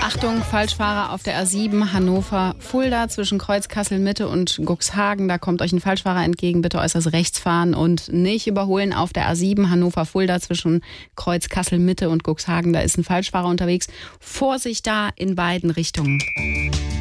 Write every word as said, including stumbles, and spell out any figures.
Achtung, Falschfahrer auf der A sieben Hannover-Fulda zwischen Kreuz Kassel-Mitte und Cuxhagen. Da kommt euch ein Falschfahrer entgegen. Bitte äußerst rechts fahren und nicht überholen auf der A sieben Hannover-Fulda zwischen Kreuz Kassel-Mitte und Cuxhagen. Da ist ein Falschfahrer unterwegs. Vorsicht da in beiden Richtungen.